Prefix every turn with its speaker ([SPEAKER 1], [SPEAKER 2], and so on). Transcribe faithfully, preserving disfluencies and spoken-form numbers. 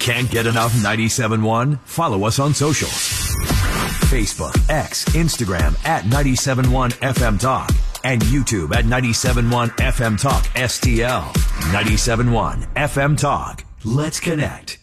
[SPEAKER 1] Can't get enough ninety-seven point one? Follow us on social. Facebook, X, Instagram at ninety-seven point one F M Talk. And YouTube at ninety-seven point one F M Talk S T L. ninety-seven point one F M Talk. Let's connect.